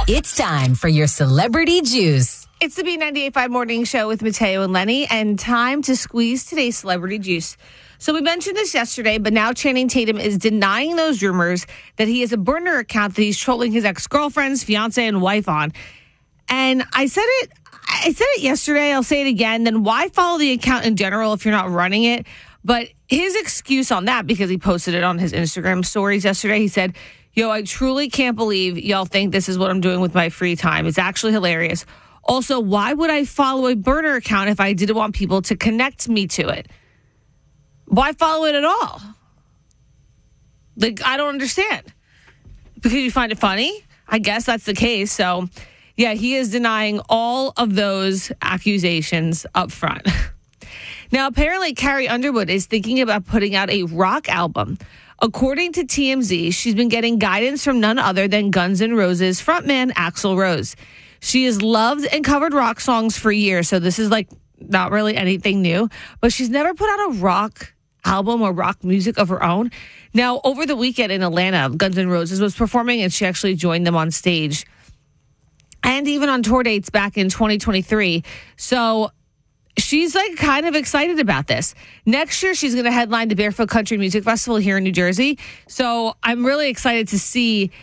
It's time for your Celebrity Juice. It's the B98.5 Morning Show with Mateo and Lenny, and time to squeeze today's Celebrity Juice. So we mentioned this yesterday, but now Channing Tatum is denying those rumors that he has a burner account that he's trolling his ex-girlfriends, fiance, and wife on. And I said it yesterday, I'll say it again, then why follow the account in general if you're not running it? But his excuse on that, because he posted it on his Instagram stories yesterday, he said, "Yo, I truly can't believe y'all think this is what I'm doing with my free time. It's actually hilarious. Also, why would I follow a burner account if I didn't want people to connect me to it? Why follow it at all? Like, I don't understand. Because you find it funny? I guess that's the case. So, yeah, he is denying all of those accusations up front. Now, apparently, Carrie Underwood is thinking about putting out a rock album. According to TMZ, she's been getting guidance from none other than Guns N' Roses frontman Axl Rose. She has loved and covered rock songs for years, so this is like not really anything new, but she's never put out a rock album or rock music of her own. Now, over the weekend in Atlanta, Guns N' Roses was performing, and she actually joined them on stage and even on tour dates back in 2023. So she's like kind of excited about this. Next year, she's going to headline the Barefoot Country Music Festival here in New Jersey. So I'm really excited to see